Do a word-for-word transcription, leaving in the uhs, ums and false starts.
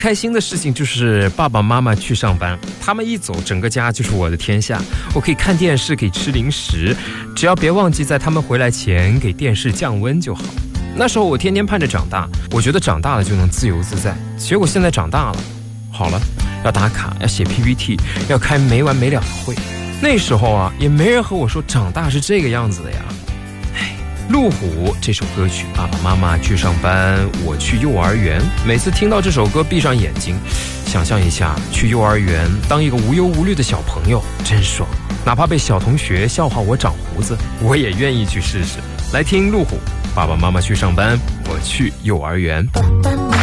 开心的事情就是爸爸妈妈去上班，他们一走，整个家就是我的天下。我可以看电视，可以吃零食，只要别忘记在他们回来前给电视降温就好。那时候我天天盼着长大，我觉得长大了就能自由自在。结果现在长大了，好了，要打卡，要写 P P T， 要开没完没了的会。那时候啊，也没人和我说长大是这个样子的呀。路虎这首歌曲，爸爸妈妈去上班，我去幼儿园。每次听到这首歌，闭上眼睛，想象一下去幼儿园当一个无忧无虑的小朋友，真爽。哪怕被小同学笑话我长胡子，我也愿意去试试。来听路虎，爸爸妈妈去上班，我去幼儿园。爸爸妈妈